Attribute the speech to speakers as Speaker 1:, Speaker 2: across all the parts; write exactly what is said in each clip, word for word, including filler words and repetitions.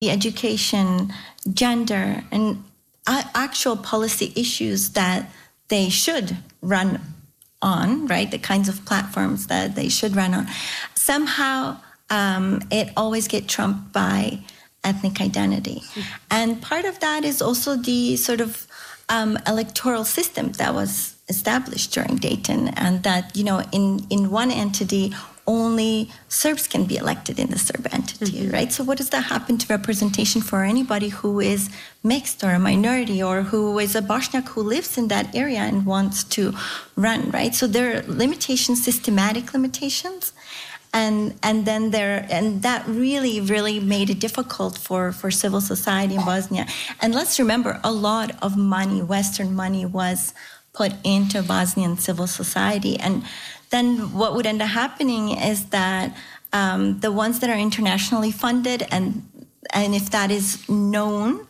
Speaker 1: the education, gender, and actual policy issues that they should run on, right? The kinds of platforms that they should run on. Somehow um, it always gets trumped by ethnic identity. Mm-hmm. And part of that is also the sort of um, electoral system that was established during Dayton, and that, you know, in, in one entity, only Serbs can be elected in the Serb entity, mm-hmm. right? So what does that happen to representation for anybody who is mixed or a minority, or who is a Bosniak who lives in that area and wants to run, right? So there are limitations, systematic limitations, and and then there, and that really, really made it difficult for, for civil society in Bosnia. And let's remember, a lot of money, Western money, was put into Bosnian civil society, and then what would end up happening is that um, the ones that are internationally funded, and and if that is known,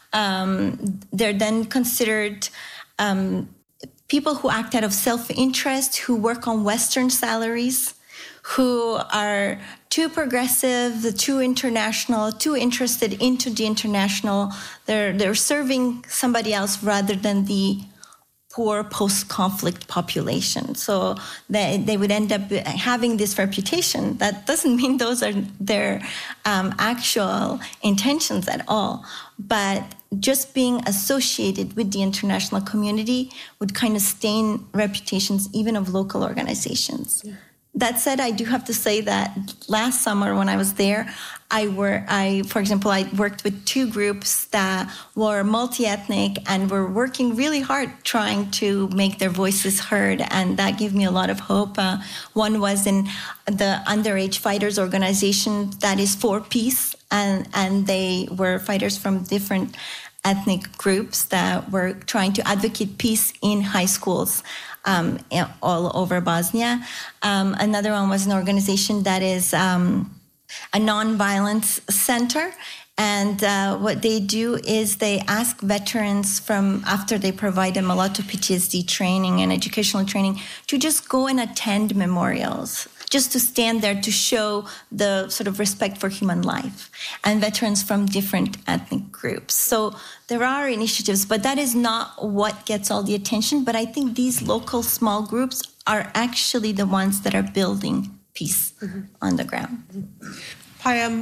Speaker 1: um, they're then considered um, people who act out of self-interest, who work on Western salaries, who are too progressive, too international, too interested into the international. They're they're serving somebody else rather than the poor post-conflict population. So they, they would end up having this reputation. That doesn't mean those are their um, actual intentions at all. But just being associated with the international community would kind of stain reputations even of local organizations. Yeah. That said, I do have to say that last summer when I was there, I were I, for example, I worked with two groups that were multi-ethnic and were working really hard trying to make their voices heard, and that gave me a lot of hope. Uh, one was in the Underage Fighters organization that is for peace, and, and they were fighters from different ethnic groups that were trying to advocate peace in high schools um, all over Bosnia. Um, another one was an organization that is um, a non-violence center. And uh, what they do is they ask veterans from, after they provide them a lot of P T S D training and educational training, to just go and attend memorials, just to stand there to show the sort of respect for human life, and veterans from different ethnic groups. So there are initiatives, but that is not what gets all the attention. But I think these local small groups are actually the ones that are building peace mm-hmm. on the ground.
Speaker 2: Payam,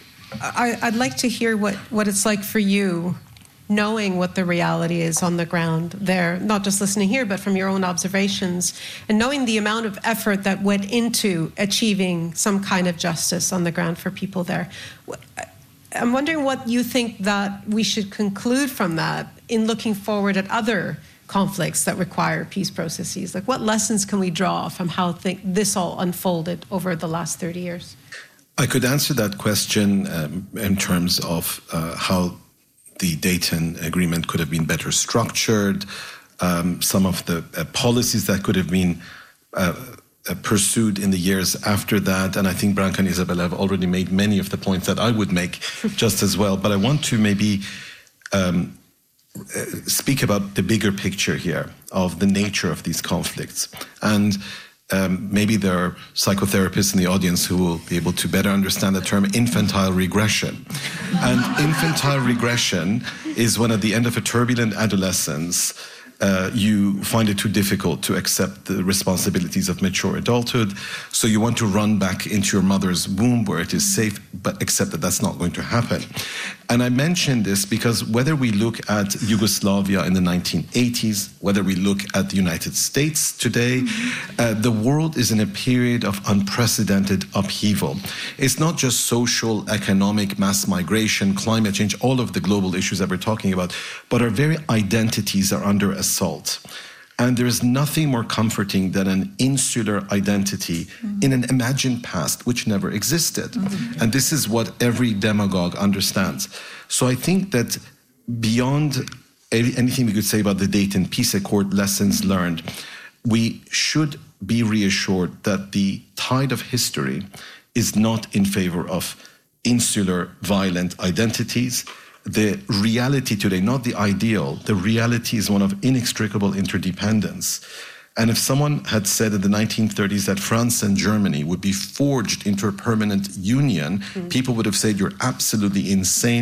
Speaker 2: I, I'd like to hear what, what it's like for you, knowing what the reality is on the ground there, not just listening here, but from your own observations, and knowing the amount of effort that went into achieving some kind of justice on the ground for people there. I'm wondering what you think that we should conclude from that in looking forward at other conflicts that require peace processes. Like, what lessons can we draw from how th- this all unfolded over the last thirty years?
Speaker 3: I could answer that question um, in terms of uh, how the Dayton Agreement could have been better structured, um, some of the uh, policies that could have been uh, uh, pursued in the years after that. And I think Branka and Isabella have already made many of the points that I would make just as well. But I want to maybe um, uh, speak about the bigger picture here of the nature of these conflicts. And Um, maybe there are psychotherapists in the audience who will be able to better understand the term infantile regression. And infantile regression is when at the end of a turbulent adolescence, uh, you find it too difficult to accept the responsibilities of mature adulthood. So you want to run back into your mother's womb where it is safe, but accept that that's not going to happen. And I mention this because whether we look at Yugoslavia in the nineteen eighties, whether we look at the United States today, mm-hmm. uh, the world is in a period of unprecedented upheaval. It's not just social, economic, mass migration, climate change, all of the global issues that we're talking about, but our very identities are under assault. And there is nothing more comforting than an insular identity mm-hmm. in an imagined past which never existed. Mm-hmm. And this is what every demagogue understands. So I think that beyond anything we could say about the Dayton Peace Accord lessons learned, we should be reassured that the tide of history is not in favor of insular violent identities. The reality today, not the ideal, the reality is one of inextricable interdependence. And if someone had said in the nineteen thirties that France and Germany would be forged into a permanent union, mm. people would have said, you're absolutely insane.